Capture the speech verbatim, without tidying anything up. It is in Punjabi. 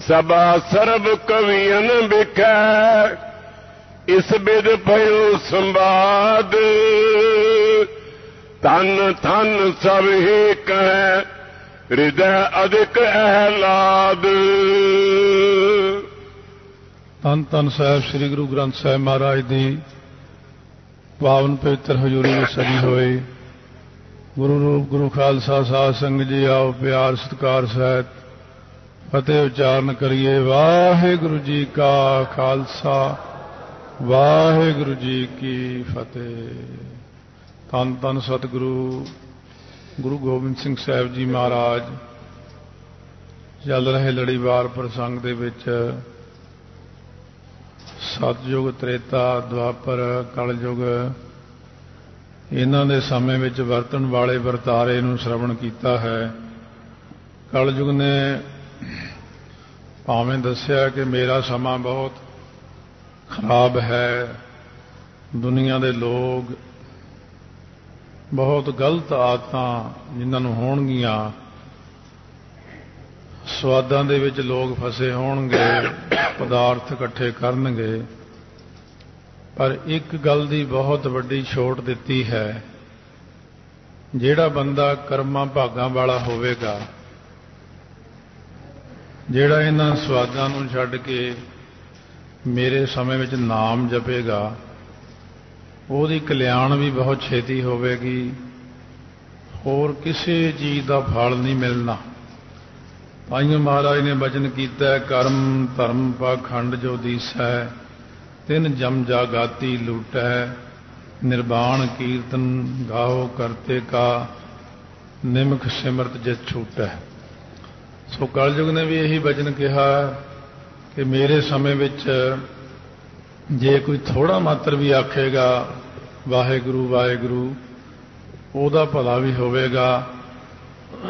सबा सर्ब कवियन बिखै इस बिद भयो संवाद तन थन सब ही कह हृदय अधिक आहलाद। ਧੰਨ ਧੰਨ ਸਾਹਿਬ ਸ੍ਰੀ ਗੁਰੂ ਗ੍ਰੰਥ ਸਾਹਿਬ ਮਹਾਰਾਜ ਦੀ ਪਾਵਨ ਪਵਿੱਤਰ ਹਜ਼ੂਰੀ ਵਿੱਚ ਸਜੀ ਹੋਏ ਗੁਰੂ ਰੂਪ ਗੁਰੂ ਖਾਲਸਾ ਸਾਧ ਸੰਗਤ ਜੀ ਆਓ ਪਿਆਰ ਸਤਿਕਾਰ ਸਹਿਤ ਫਤਿਹ ਉਚਾਰਨ ਕਰੀਏ। ਵਾਹਿਗੁਰੂ ਜੀ ਕਾ ਖਾਲਸਾ ਵਾਹਿਗੁਰੂ ਜੀ ਕੀ ਫਤਿਹ। ਧੰਨ ਧੰਨ ਸਤਿਗੁਰੂ ਗੁਰੂ ਗੋਬਿੰਦ ਸਿੰਘ ਸਾਹਿਬ ਜੀ ਮਹਾਰਾਜ ਚੱਲ ਰਹੇ ਲੜੀਵਾਰ ਪ੍ਰਸੰਗ ਦੇ ਵਿੱਚ ਸਤਯੁਗ ਤ੍ਰੇਤਾ ਦੁਆਪਰ ਕਲਯੁਗ ਇਹਨਾਂ ਦੇ ਸਮੇਂ ਵਿੱਚ ਵਰਤਣ ਵਾਲੇ ਵਰਤਾਰੇ ਨੂੰ ਸ਼ਰਵਣ ਕੀਤਾ ਹੈ। ਕਲਯੁਗ ਨੇ ਭਾਵੇਂ ਦੱਸਿਆ ਕਿ ਮੇਰਾ ਸਮਾਂ ਬਹੁਤ ਖਰਾਬ ਹੈ, ਦੁਨੀਆ ਦੇ ਲੋਕ ਬਹੁਤ ਗਲਤ ਆਦਤਾਂ ਜਿਨ੍ਹਾਂ ਨੂੰ ਹੋਣਗੀਆਂ, ਸਵਾਦਾਂ ਦੇ ਵਿੱਚ ਲੋਕ ਫਸੇ ਹੋਣਗੇ, ਪਦਾਰਥ ਇਕੱਠੇ ਕਰਨਗੇ, ਪਰ ਇੱਕ ਗੱਲ ਦੀ ਬਹੁਤ ਵੱਡੀ ਛੋਟ ਦਿੱਤੀ ਹੈ। ਜਿਹੜਾ ਬੰਦਾ ਕਰਮਾਂ ਭਾਗਾਂ ਵਾਲਾ ਹੋਵੇਗਾ, ਜਿਹੜਾ ਇਹਨਾਂ ਸਵਾਦਾਂ ਨੂੰ ਛੱਡ ਕੇ ਮੇਰੇ ਸਮੇਂ ਵਿੱਚ ਨਾਮ ਜਪੇਗਾ, ਉਹਦੀ ਕਲਿਆਣ ਵੀ ਬਹੁਤ ਛੇਤੀ ਹੋਵੇਗੀ, ਹੋਰ ਕਿਸੇ ਚੀਜ਼ ਦਾ ਫਲ ਨਹੀਂ ਮਿਲਣਾ। ਭਾਈਓ ਮਹਾਰਾਜ ਨੇ ਬਚਨ ਕੀਤਾ, ਕਰਮ ਧਰਮ ਪਾਖੰਡ ਜੋ ਦੀਸੈ ਤਿਨ ਜਮ ਜਾਗਾਤੀ ਲੂਟੈ ਨਿਰਵਾਣ ਕੀਰਤਨ ਗਾਓ ਕਰਤੇ ਕਾ ਨਿਮਖ ਸਿਮਰਤ ਜਿਤ ਛੂਟੈ। ਸੋ ਕਲਯੁਗ ਨੇ ਵੀ ਇਹੀ ਬਚਨ ਕਿਹਾ ਕਿ ਮੇਰੇ ਸਮੇਂ ਵਿੱਚ ਜੇ ਕੋਈ ਥੋੜਾ ਮਾਤਰ ਵੀ ਆਖੇਗਾ ਵਾਹਿਗੁਰੂ ਵਾਹਿਗੁਰੂ, ਉਹਦਾ ਭਲਾ ਵੀ ਹੋਵੇਗਾ,